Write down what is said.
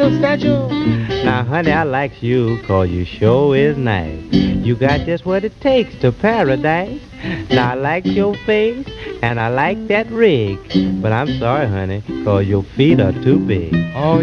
satchel. Now, honey, I likes you 'cause you sure is nice. You got just what it takes to paradise. Now, I like your face and I like that rig. But I'm sorry, honey, 'cause your feet are too big. Oh,